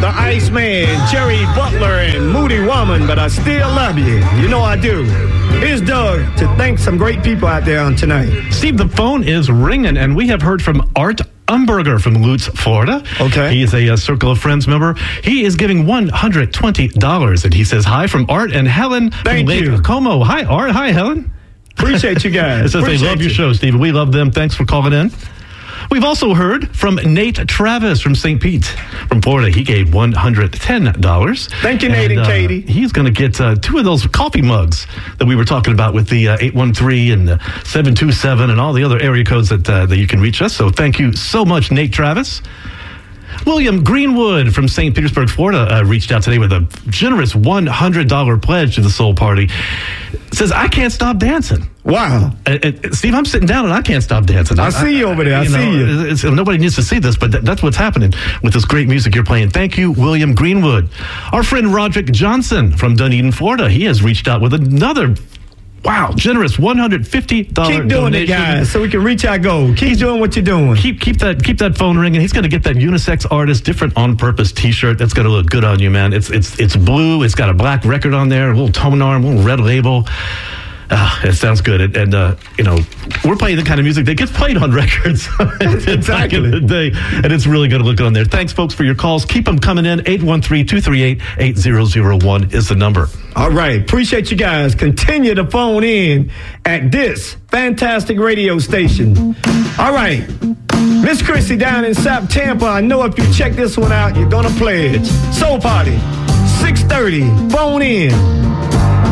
Iceman, Jerry Butler, and Moody Woman, but I still love you. You know I do. Here's Doug to thank some great people out there on tonight. Steve, the phone is ringing, and we have heard from Art Umberger from Lutz, Florida. Okay. He is a Circle of Friends member. He is giving $120, and he says hi from Art and Helen from Lake Como. Hi, Art. Hi, Helen. Appreciate you guys. It says they love your show, Steve. We love them. Thanks for calling in. We've also heard from Nate Travis from St. Pete, from Florida. He gave $110. Thank you, Nate and Katie. He's going to get 2 of those coffee mugs that we were talking about with the 813 and the 727 and all the other area codes that you can reach us. So thank you so much, Nate Travis. William Greenwood from St. Petersburg, Florida, reached out today with a generous $100 pledge to the Soul Party. Says, I can't stop dancing. Wow. Steve, I'm sitting down and I can't stop dancing. I see you over there. I see you. Nobody needs to see this, but that's what's happening with this great music you're playing. Thank you, William Greenwood. Our friend Roderick Johnson from Dunedin, Florida, he has reached out with another generous $150 Keep doing donation. it, guys, so we can reach our goal. Keep doing what you're doing. Keep that phone ringing. He's going to get that unisex artist different on purpose T-shirt. That's going to look good on you, man. It's blue. It's got a black record on there, a little tone arm, a little red label. It sounds good. And we're playing the kind of music that gets played on records back in the day. And it's really going to look good on there. Thanks, folks, for your calls. Keep them coming in. 813-238-8001 is the number. All right. Appreciate you guys. Continue to phone in at this fantastic radio station. All right. Miss Chrissy down in South Tampa. I know if you check this one out, you're going to pledge. Soul Party, 6:30. Phone in.